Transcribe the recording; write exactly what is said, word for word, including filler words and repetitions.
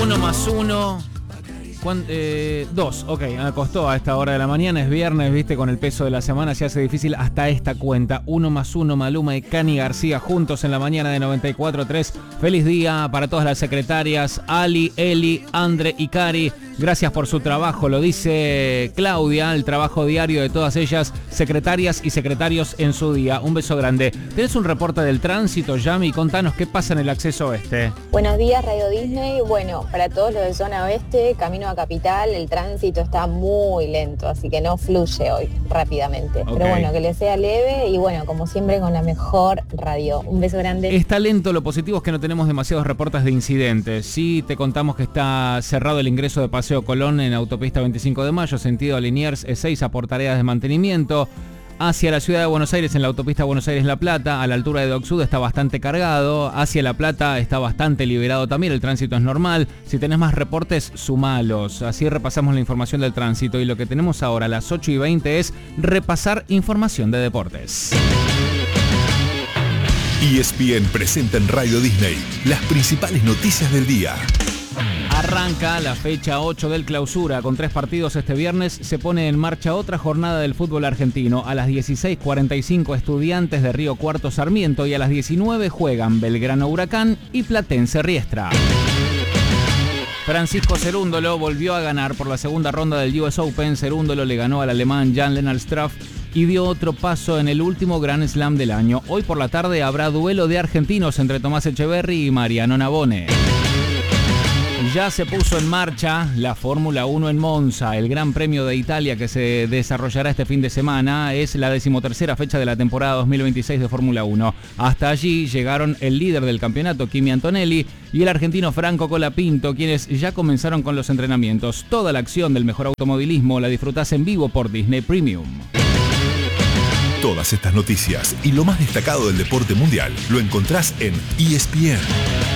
Uno más uno. Eh, dos, ok, me costó a esta hora de la mañana, es viernes, viste, con el peso de la semana se hace difícil hasta esta cuenta. Uno más uno, Maluma y Cani García juntos en la mañana de noventa y cuatro punto tres. Feliz día para todas las secretarias, Ali, Eli, Andre y Cari. Gracias por su trabajo, lo dice Claudia, el trabajo diario de todas ellas, secretarias y secretarios en su día. Un beso grande. ¿Tenés un reporte del tránsito, Yami? Contanos qué pasa en el acceso oeste. Buenos días, Radio Disney. Bueno, para todos los de zona oeste, camino a Capital, el tránsito está muy lento, así que no fluye hoy rápidamente. Okay. Pero bueno, que le sea leve y bueno, como siempre con la mejor radio. Un beso grande. Está lento, lo positivo es que no tenemos demasiados reportes de incidentes. Sí te contamos que está cerrado el ingreso de Paseo Colón en autopista veinticinco de mayo, sentido a Liniers E seis, por tareas de mantenimiento. Hacia la ciudad de Buenos Aires, en la autopista Buenos Aires-La Plata, a la altura de Dock Sud está bastante cargado. Hacia La Plata está bastante liberado también, el tránsito es normal. Si tenés más reportes, sumalos. Así repasamos la información del tránsito. Y lo que tenemos ahora a las ocho y veinte es repasar información de deportes. E S P N presenta en Radio Disney las principales noticias del día. Arranca la fecha ocho del Clausura. Con tres partidos este viernes se pone en marcha otra jornada del fútbol argentino. A las dieciséis cuarenta y cinco Estudiantes de Río Cuarto Sarmiento y a las diecinueve juegan Belgrano Huracán y Platense Riestra. Francisco Cerúndolo volvió a ganar por la segunda ronda del U S Open. Cerúndolo le ganó al alemán Jan-Lennart Struff y dio otro paso en el último Grand Slam del año. Hoy por la tarde habrá duelo de argentinos entre Tomás Echeverry y Mariano Navone. Ya se puso en marcha la Fórmula uno en Monza. El Gran Premio de Italia que se desarrollará este fin de semana es la decimotercera fecha de la temporada dos mil veintiséis de Fórmula uno. Hasta allí llegaron el líder del campeonato, Kimi Antonelli, y el argentino Franco Colapinto, quienes ya comenzaron con los entrenamientos. Toda la acción del mejor automovilismo la disfrutás en vivo por Disney Premium. Todas estas noticias y lo más destacado del deporte mundial lo encontrás en E S P N.